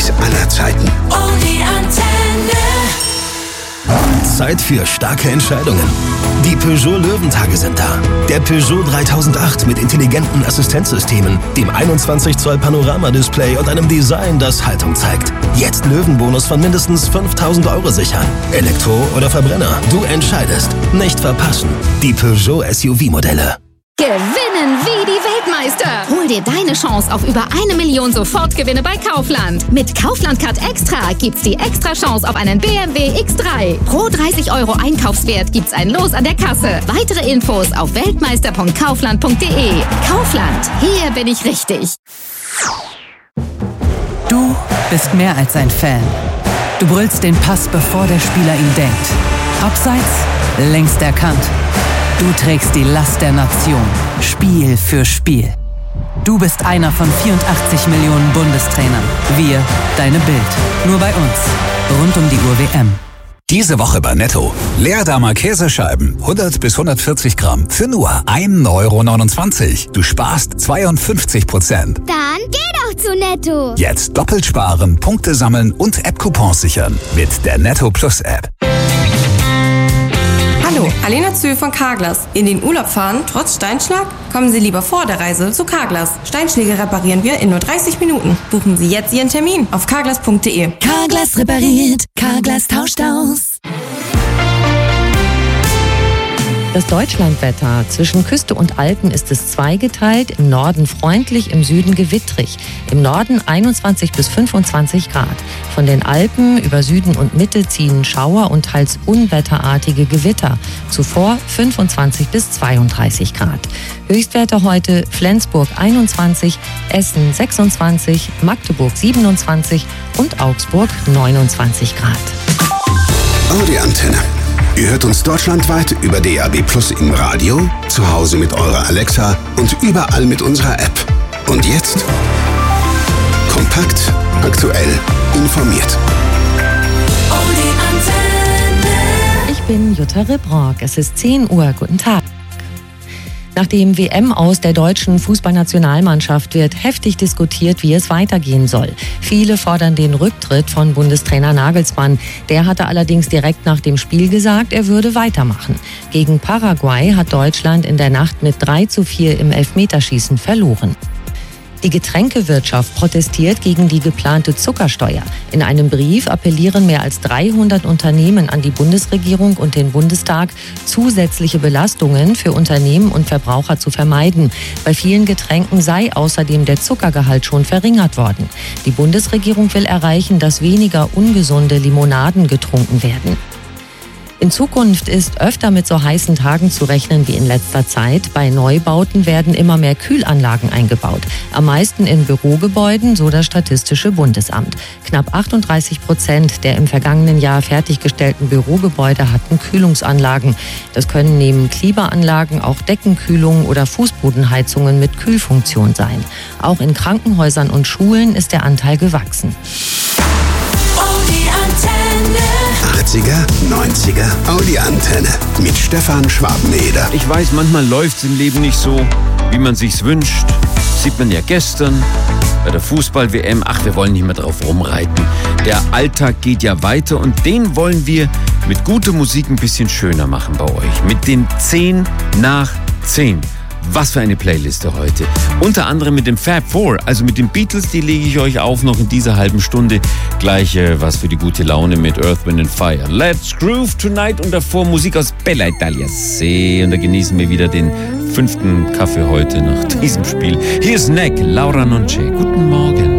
Hit aller Zeiten. Oh, die Antenne. Zeit für starke Entscheidungen. Die Peugeot Löwentage sind da. Der Peugeot 3008 mit intelligenten Assistenzsystemen, dem 21 Zoll Panoramadisplay und einem Design, das Haltung zeigt. Jetzt Löwenbonus von mindestens 5.000 € sichern. Elektro oder Verbrenner, du entscheidest. Nicht verpassen. Die Peugeot SUV-Modelle. Gewinnen wie die Weltmeister. Hol dir deine Chance auf über 1 Million Sofortgewinne bei Kaufland. Mit Kaufland Card Extra gibt's die extra Chance auf einen BMW X3. Pro 30 € Einkaufswert gibt's ein Los an der Kasse. Weitere Infos auf weltmeister.kaufland.de. Kaufland, hier bin ich richtig. Du bist mehr als ein Fan. Du brüllst den Pass, bevor der Spieler ihn denkt. Abseits, längst erkannt. Du trägst die Last der Nation, Spiel für Spiel. Du bist einer von 84 Millionen Bundestrainern. Wir, deine Bild. Nur bei uns. Rund um die Uhr WM. Diese Woche bei Netto. Leerdammer Käsescheiben, 100 bis 140 Gramm, für nur 1,29 €. Du sparst 52%. Dann geh doch zu Netto. Jetzt doppelt sparen, Punkte sammeln und App-Coupons sichern. Mit der Netto Plus App. Hallo, Alena Zöhl von Carglass. In den Urlaub fahren, trotz Steinschlag? Kommen Sie lieber vor der Reise zu Carglass. Steinschläge reparieren wir in nur 30 Minuten. Buchen Sie jetzt Ihren Termin auf carglass.de. Carglass repariert, Carglass tauscht aus. Das Deutschlandwetter. Zwischen Küste und Alpen ist es zweigeteilt, im Norden freundlich, im Süden gewittrig. Im Norden 21 bis 25 Grad. Von den Alpen über Süden und Mitte ziehen Schauer und teils unwetterartige Gewitter. Zuvor 25 bis 32 Grad. Höchstwerte heute Flensburg 21, Essen 26, Magdeburg 27 und Augsburg 29 Grad. Oh, die Antenne. Ihr hört uns deutschlandweit über DAB+ im Radio, zu Hause mit eurer Alexa und überall mit unserer App. Und jetzt? Kompakt, aktuell, informiert. Oh, die Antenne. Ich bin Jutta Ribrock. Es ist 10 Uhr. Guten Tag. Nach dem WM-Aus der deutschen Fußballnationalmannschaft wird heftig diskutiert, wie es weitergehen soll. Viele fordern den Rücktritt von Bundestrainer Nagelsmann. Der hatte allerdings direkt nach dem Spiel gesagt, er würde weitermachen. Gegen Paraguay hat Deutschland in der Nacht mit 3:4 im Elfmeterschießen verloren. Die Getränkewirtschaft protestiert gegen die geplante Zuckersteuer. In einem Brief appellieren mehr als 300 Unternehmen an die Bundesregierung und den Bundestag, zusätzliche Belastungen für Unternehmen und Verbraucher zu vermeiden. Bei vielen Getränken sei außerdem der Zuckergehalt schon verringert worden. Die Bundesregierung will erreichen, dass weniger ungesunde Limonaden getrunken werden. In Zukunft ist öfter mit so heißen Tagen zu rechnen wie in letzter Zeit. Bei Neubauten werden immer mehr Kühlanlagen eingebaut. Am meisten in Bürogebäuden, so das Statistische Bundesamt. Knapp 38% der im vergangenen Jahr fertiggestellten Bürogebäude hatten Kühlungsanlagen. Das können neben Klimaanlagen auch Deckenkühlungen oder Fußbodenheizungen mit Kühlfunktion sein. Auch in Krankenhäusern und Schulen ist der Anteil gewachsen. Oh, die Antenne. 80er, 90er, Audi Antenne mit Stefan Schwabeneder. Ich weiß, manchmal läuft's im Leben nicht so, wie man sich's wünscht. Sieht man ja gestern bei der Fußball-WM. Ach, wir wollen nicht mehr drauf rumreiten. Der Alltag geht ja weiter und den wollen wir mit guter Musik ein bisschen schöner machen bei euch. Mit den 10 nach 10. Was für eine Playliste heute. Unter anderem mit dem Fab Four, also mit den Beatles, die lege ich euch auf noch in dieser halben Stunde. Gleich was für die gute Laune mit Earth, Wind and Fire. Let's Groove Tonight und davor Musik aus Bella Italia. Und da genießen wir wieder den 5. Kaffee heute nach diesem Spiel. Hier ist Neck, Laura Nonce. Guten Morgen.